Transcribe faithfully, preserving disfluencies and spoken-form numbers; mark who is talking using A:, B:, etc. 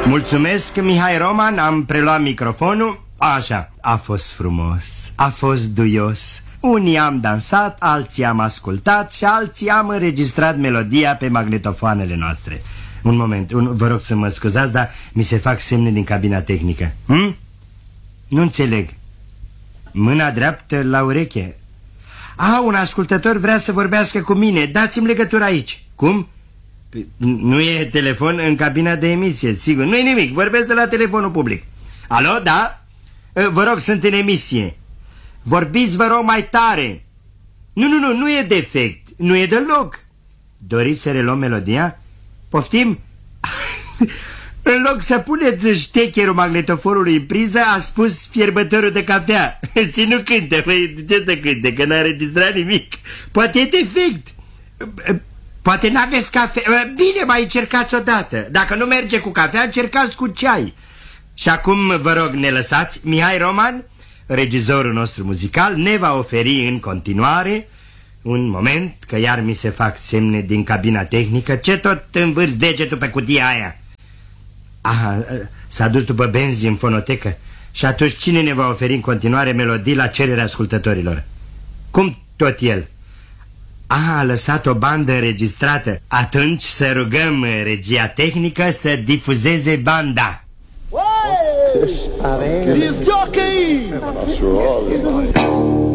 A: Mulțumesc, Mihai Roman, am preluat microfonul. Așa, a fost frumos, a fost duios. Unii am dansat, alții am ascultat și alții am înregistrat melodia pe magnetofoanele noastre. Un moment, un, vă rog să mă scuzați, dar mi se fac semne din cabina tehnică. Hm? Nu înțeleg. Mâna dreaptă la ureche. A, un ascultător vrea să vorbească cu mine. Dați-mi legătura aici. Cum? Nu e telefon în cabina de emisie, sigur. Nu e nimic, vorbesc de la telefonul public. Alo, da? Vă rog, sunt în emisie. Vorbiți, vă rog, mai tare. Nu, nu, nu, nu e defect. Nu e deloc. Doriți să reluăm melodia? Poftim? În loc să puneți ștecherul magnetofonului în priză, a spus fierbătorul de cafea. Și nu cânte, păi ce să cânte, că n-a înregistrat nimic. Poate e defect. Poate n-aveți cafea. Bine, mai încercați odată. Dacă nu merge cu cafea, încercați cu ceai. Și acum, vă rog, ne lăsați. Mihai Roman, regizorul nostru muzical, ne va oferi în continuare. Un moment, că iar mi se fac semne din cabina tehnică. Ce tot învârți degetul pe cutia aia? Aha, s-a dus după benzi în fonotecă. Și atunci cine ne va oferi în continuare melodii la cererea ascultătorilor? Cum tot el? Aha, a lăsat o bandă înregistrată. Atunci să rugăm regia tehnică să difuzeze banda.
B: He's jockey!